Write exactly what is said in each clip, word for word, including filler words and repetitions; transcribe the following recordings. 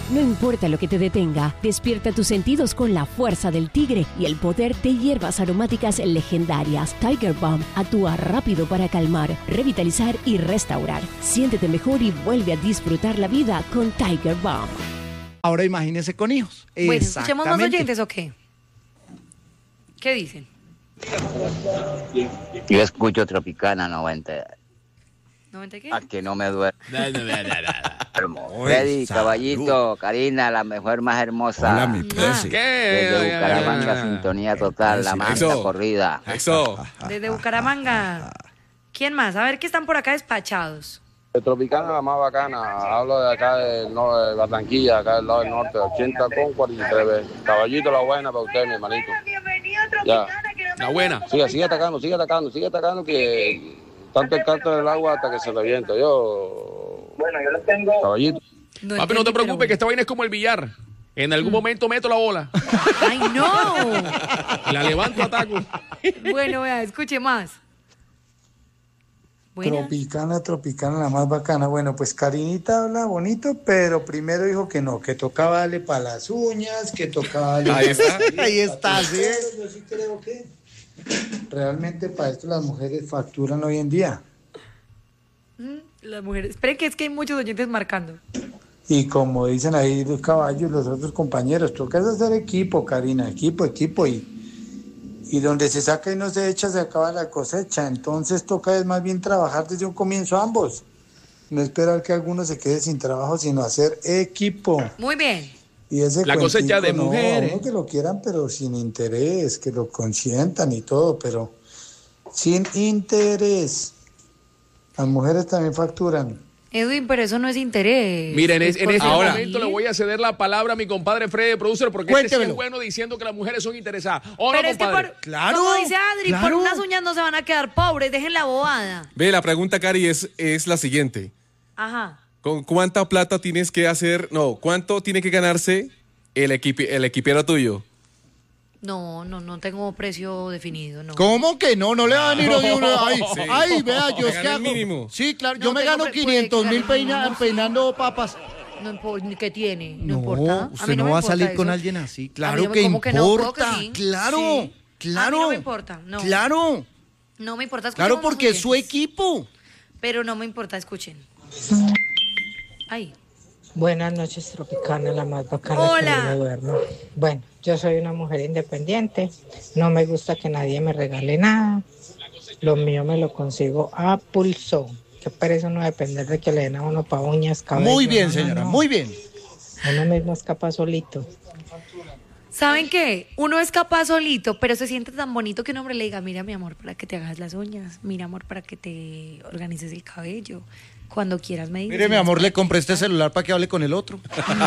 No importa lo que te detenga, despierta tus sentidos con la fuerza del tigre y el poder de hierbas aromáticas legendarias. Tiger Balm actúa rápido para calmar, revitalizar y restaurar. Siéntete mejor y vuelve a disfrutar la vida con Tiger Balm. Ahora imagínese con hijos. Bueno, ¿escuchemos más oyentes o qué? ¿Qué dicen? Yo escucho Tropicana noventa. ¿noventa qué? A que no me duermo. Uy, Freddy, salud. Caballito, Karina, la mejor, más hermosa. Hola, mi presi. Desde Bucaramanga, sintonía total, la manta Eso. corrida. Eso. Desde Bucaramanga. ¿Quién más? A ver, que están por acá despachados. El Tropicana la más bacana, hablo de acá del no, de Barranquilla, acá del lado del norte, ochenta con cuarenta y tres. Caballito, la buena para usted, mi hermanito. Ya. La buena. Sigue, sigue atacando, sigue atacando, sigue atacando, que tanto el canto del agua hasta que se revienta. Yo, bueno, yo les tengo... Caballito. No Papi, no entendí, te preocupes, pero que esta vaina es como el billar. En algún momento meto la bola. ¡Ay, no! La levanto, ataco. Bueno, vea, escuche más. Buena. Tropicana, Tropicana, la más bacana. Bueno, pues Karinita habla bonito, pero primero dijo que no, que tocaba darle para las uñas, que tocaba darle Ahí pa' está. la nariz, Ahí pa' está, todo. sí. Yo sí creo que realmente para esto las mujeres facturan hoy en día. Mm, Las mujeres. Esperen que es que hay muchos oyentes marcando. Y como dicen ahí los caballos, los otros compañeros, toca es hacer equipo, Karina, equipo, equipo, y, y donde se saca y no se echa, se acaba la cosecha. Entonces toca es más bien trabajar desde un comienzo ambos. No esperar que alguno se quede sin trabajo, sino hacer equipo. Muy bien. Y ese La cosecha cuentico, de no, mujeres. a uno que lo quieran, pero sin interés, que lo consientan y todo, pero sin interés. Las mujeres también facturan. Edwin, pero eso no es interés. Miren, en, Es en este cortesía. momento le voy a ceder la palabra a mi compadre Freddy, producer, porque este sí Cuéntemelo. es bueno diciendo que las mujeres son interesadas. ¿O no, Pero es que compadre? por, Claro, como dice Adri, por claro. unas uñas no se van a quedar pobres, dejen la bobada. Ve, la pregunta, Cari, es, es la siguiente. Ajá. ¿Con cuánta plata tienes que hacer? No, ¿cuánto tiene que ganarse el, equipi, el equipero tuyo? No, no, no tengo precio definido, no. ¿Cómo que no? No le van a ir hoy uno. Ay, Sí. ay, vea, yo Me es que gano el hago- mínimo. Sí, claro, No yo me tengo gano pre- puede quinientos que mil gane peina- mínimo, sí. peinando papas. No importa, ¿qué tiene? No, No, importa. A usted mí no, me va a importa salir con eso. alguien así. A mí Claro no- que ¿cómo que no? ¿Puedo que importa. sí? Claro, Sí. claro. A mí no me importa, no. Claro, No me importa. claro, escuchemos porque es su oyentes. equipo. Pero no me importa, escuchen. Ay. Buenas noches, Tropicana, la más bacana Hola. que no me duermo. Bueno, yo soy una mujer independiente, no me gusta que nadie me regale nada, lo mío me lo consigo a pulso. Qué pereza no depender de que le den a uno pa' uñas, cabello. Muy bien, no, no, señora, no. muy bien. Uno mismo es capaz solito. ¿Saben qué? Uno es capaz solito, pero se siente tan bonito que un hombre le diga, mira, mi amor, para que te hagas las uñas, mira, amor, para que te organices el cabello. Cuando quieras me dices. Mire, mi amor, le compré este celular para que hable con el otro.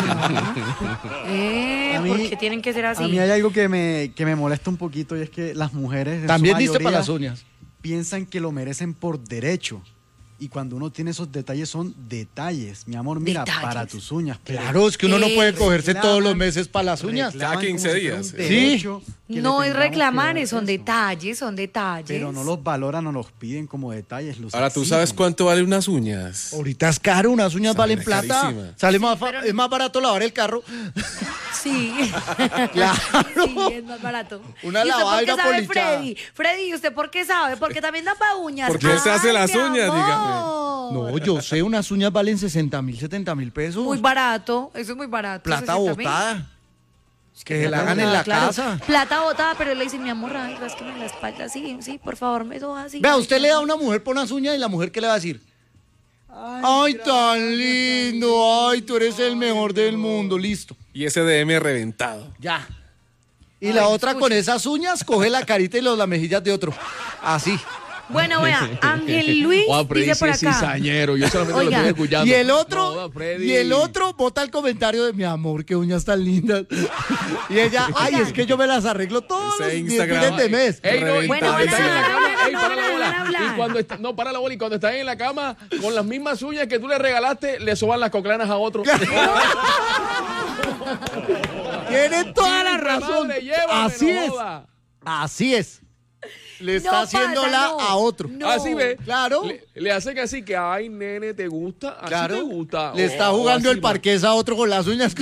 Eh, A mí- ¿por qué tienen que ser así? A mí hay algo que me, que me molesta un poquito y es que las mujeres en También su diste mayoría para las uñas. piensan que lo merecen por derecho. Y cuando uno tiene esos detalles son detalles. Mi amor, mira, Detalles. para tus uñas. pero Claro, es que uno no Eh, puede cogerse reclaman- todos los meses para las uñas. reclaman Cada quince como si fuera días, un sí. derecho que le No es tengamos que reclamar, dar son eso. detalles, son detalles. Pero no los valoran o los piden como detalles. Los Ahora, ¿tú exigen. sabes cuánto valen unas uñas? Ahorita es caro, unas uñas Sale valen plata. carísima. Sale más, fa- es más barato lavar el carro. Sí. Claro. Sí, es más barato. Una ¿Y usted lavada por y qué una sabe, polichada. Freddy? Freddy, ¿y usted por qué sabe? Porque también da pa' uñas. Porque él se hace Ay, las mi uñas, amor. dígame. No, yo sé, unas uñas valen sesenta mil, setenta mil pesos. Muy barato, eso es muy barato. Plata sesenta mil. botada. Que se la Plata hagan en botada, la claro. casa. Plata botada, pero él le dice, mi amor, ay, rásqueme la espalda, sí, sí, por favor, me do así. Vea, usted le da a una mujer por unas uñas y la mujer, ¿qué le va a decir? Ay, tan lindo, ay, tú eres el mejor del mundo, listo. Y ese D M reventado. Ya. Y Ay, la otra escucha. con esas uñas coge la carita y los, las mejillas de otro. Así. Bueno, vea, Ángel Luis Juan Freddy dice por sí acá. es cizañero, yo solamente Oiga. lo estoy escuchando. Y el No, otro, Freddy. y el otro bota el comentario de mi amor, qué uñas tan lindas. Y ella, ay, es que yo me las arreglo todos Ese los Instagram. fines de mes. Ey, no, y Bueno, cuando van a estás en la hablar, cama, hablar, ey, no, para la van a bola. hablar. Y cuando está, no, para la bola. Y cuando estás en la cama, con las mismas uñas que tú le regalaste, le soban las coclanas a otro. Tiene toda la Madre, razón. llévame, Así no es. joda. Así es. Le está No haciéndola pasa, no. a otro. No. Así ve. Claro. Le, le hacen así que, ay, nene, ¿te gusta? Así Claro. te gusta. Le está O- o jugando así, el parqués a otro con las uñas.